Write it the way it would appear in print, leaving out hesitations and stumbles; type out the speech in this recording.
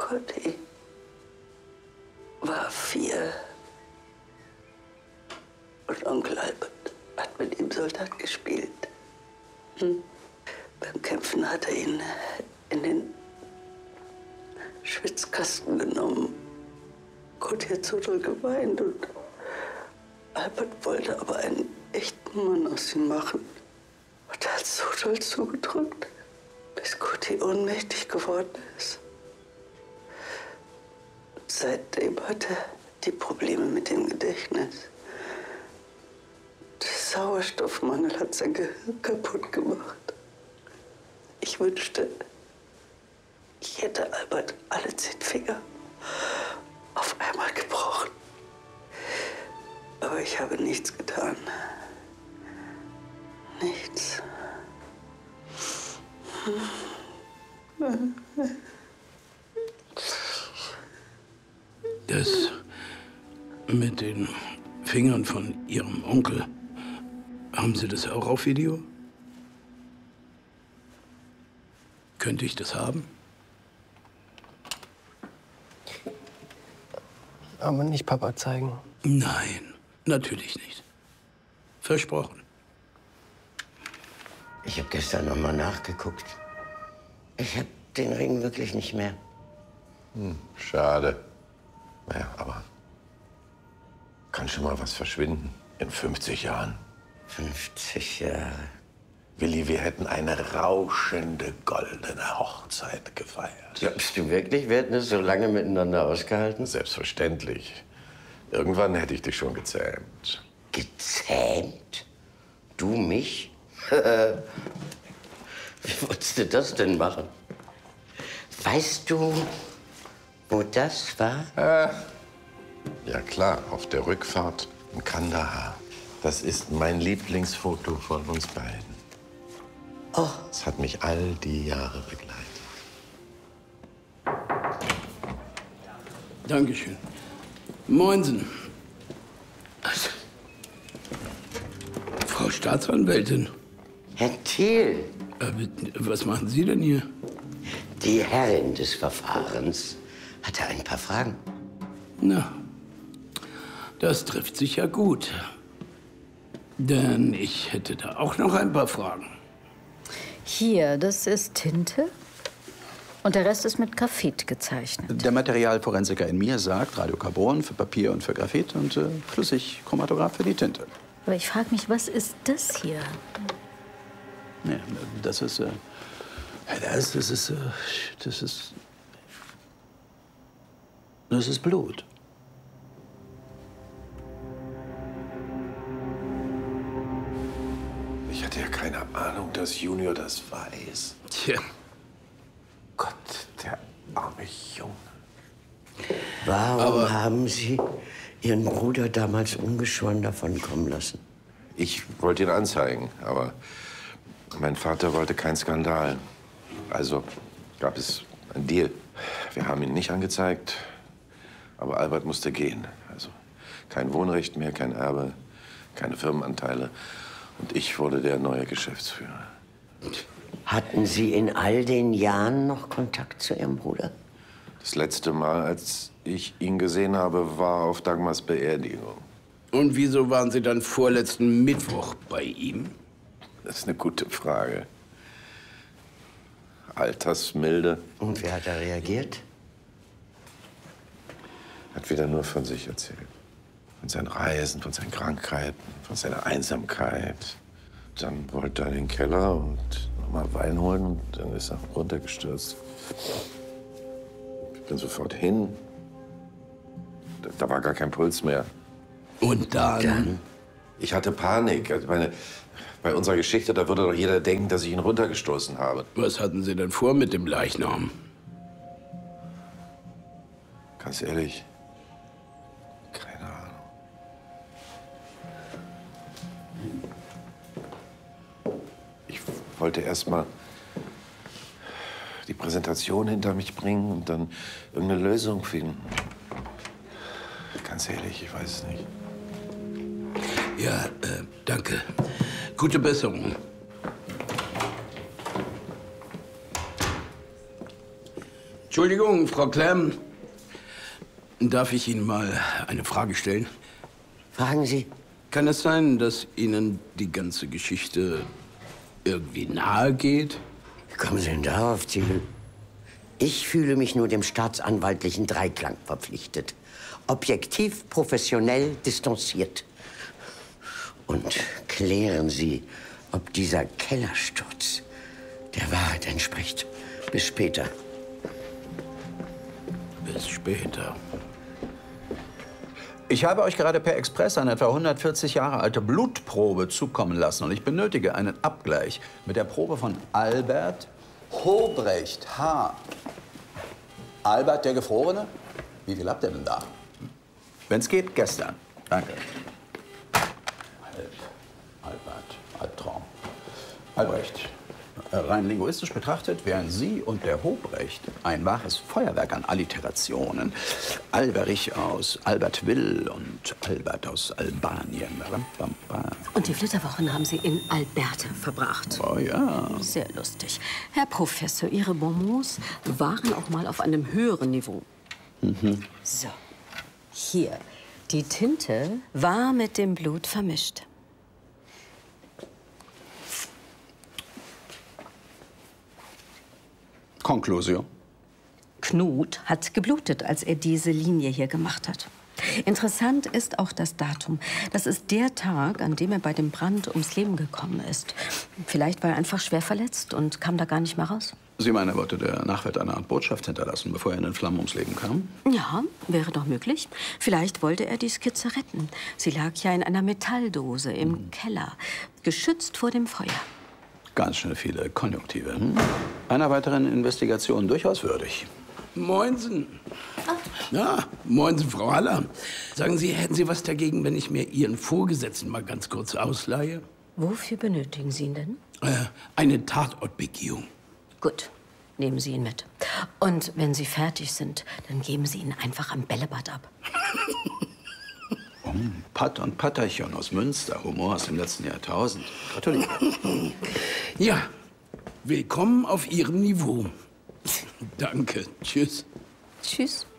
Gotti war 4. Und Onkel Albert hat mit ihm Soldat gespielt. Beim Kämpfen hat er ihn in den Schwitzkasten genommen. Gotti hat so doll geweint und Albert wollte aber einen echten Mann aus ihm machen. Und er hat so doll zugedrückt, bis Gotti ohnmächtig geworden ist. Seitdem hat er die Probleme mit dem Gedächtnis. Der Sauerstoffmangel hat sein Gehirn kaputt gemacht. Ich wünschte, ich hätte Albert alle 10 Finger auf einmal gebrochen. Aber ich habe nichts getan. Nichts. Das mit den Fingern von Ihrem Onkel, haben Sie das auch auf Video? Könnte ich das haben? Aber nicht Papa zeigen. Nein, natürlich nicht. Versprochen. Ich habe gestern noch mal nachgeguckt. Ich habe den Ring wirklich nicht mehr. Schade. Naja, aber kann schon mal was verschwinden in 50 Jahren. 50 Jahre. Willi, wir hätten eine rauschende, goldene Hochzeit gefeiert. Glaubst du wirklich, wir hätten es so lange miteinander ausgehalten? Selbstverständlich. Irgendwann hätte ich dich schon gezähmt. Gezähmt? Du mich? Wie wolltest du das denn machen? Weißt du, wo das war? Ja klar, auf der Rückfahrt in Kandahar. Das ist mein Lieblingsfoto von uns beiden. Oh. Es hat mich all die Jahre begleitet. Dankeschön. Moinsen. Frau Staatsanwältin. Herr Thiel. Was machen Sie denn hier? Die Herrin des Verfahrens hatte ein paar Fragen. Na, das trifft sich ja gut. Denn ich hätte da auch noch ein paar Fragen. Hier, das ist Tinte. Und der Rest ist mit Graphit gezeichnet. Der Materialforensiker in mir sagt Radiokarbon für Papier und für Graphit und Flüssigchromatograph für die Tinte. Aber ich frage mich, was ist das hier? Nee, das ist Blut. Ich hatte ja keine Ahnung, dass Junior das weiß. Tja. Gott, der arme Junge. Warum haben Sie Ihren Bruder damals ungeschoren davonkommen lassen? Ich wollte ihn anzeigen, aber mein Vater wollte keinen Skandal. Also gab es einen Deal. Wir haben ihn nicht angezeigt, aber Albert musste gehen. Also kein Wohnrecht mehr, kein Erbe, keine Firmenanteile. Und ich wurde der neue Geschäftsführer. Hatten Sie in all den Jahren noch Kontakt zu Ihrem Bruder? Das letzte Mal, als ich ihn gesehen habe, war auf Dagmars Beerdigung. Und wieso waren Sie dann vorletzten Mittwoch bei ihm? Das ist eine gute Frage. Altersmilde. Und wie hat er reagiert? Hat wieder nur von sich erzählt. Von seinen Reisen, von seinen Krankheiten, von seiner Einsamkeit. Dann wollte er in den Keller und nochmal Wein holen und dann ist er runtergestürzt. Ich bin sofort hin. Da war gar kein Puls mehr. Und dann? Ich hatte Panik. Ich meine, bei unserer Geschichte, da würde doch jeder denken, dass ich ihn runtergestoßen habe. Was hatten Sie denn vor mit dem Leichnam? Ganz ehrlich, keine Ahnung. Ich wollte erst mal die Präsentation hinter mich bringen und dann irgendeine Lösung finden. Ganz ehrlich, ich weiß es nicht. Ja, danke. Gute Besserung. Entschuldigung, Frau Klemm. Darf ich Ihnen mal eine Frage stellen? Fragen Sie. Kann es sein, dass Ihnen die ganze Geschichte irgendwie nahe geht? Wie kommen Sie denn darauf, Ziel? Ich fühle mich nur dem staatsanwaltlichen Dreiklang verpflichtet. Objektiv, professionell, distanziert. Und klären Sie, ob dieser Kellersturz der Wahrheit entspricht. Bis später. Bis später. Ich habe euch gerade per Express eine etwa 140 Jahre alte Blutprobe zukommen lassen. Und ich benötige einen Abgleich mit der Probe von Albert Hobrecht H. Albert, der Gefrorene? Wie viel habt ihr denn da? Wenn es geht, gestern. Danke. Albert, Albtraum. Albrecht. Rein linguistisch betrachtet wären Sie und der Hobrecht ein wahres Feuerwerk an Alliterationen. Alberich aus Albertville und Albert aus Albanien. Und die Flitterwochen haben Sie in Alberta verbracht. Oh ja. Sehr lustig. Herr Professor, Ihre Bonbons waren auch mal auf einem höheren Niveau. So, hier. Die Tinte war mit dem Blut vermischt. Conclusio. Knut hat geblutet, als er diese Linie hier gemacht hat. Interessant ist auch das Datum. Das ist der Tag, an dem er bei dem Brand ums Leben gekommen ist. Vielleicht war er einfach schwer verletzt und kam da gar nicht mehr raus. Sie meinen, er wollte der Nachwelt eine Art Botschaft hinterlassen, bevor er in den Flammen ums Leben kam? Ja, wäre doch möglich. Vielleicht wollte er die Skizze retten. Sie lag ja in einer Metalldose im Keller, geschützt vor dem Feuer. Ganz schön viele Konjunktive. Einer weiteren Investigation durchaus würdig. Moinsen. Ja, moinsen, Frau Haller. Sagen Sie, hätten Sie was dagegen, wenn ich mir Ihren Vorgesetzten mal ganz kurz ausleihe? Wofür benötigen Sie ihn denn? Eine Tatortbegehung. Gut, nehmen Sie ihn mit. Und wenn Sie fertig sind, dann geben Sie ihn einfach am Bällebad ab. Patt und Patterchen aus Münster, Humor aus dem letzten Jahrtausend. Gratuliere. Ja, willkommen auf Ihrem Niveau. Danke, tschüss. Tschüss.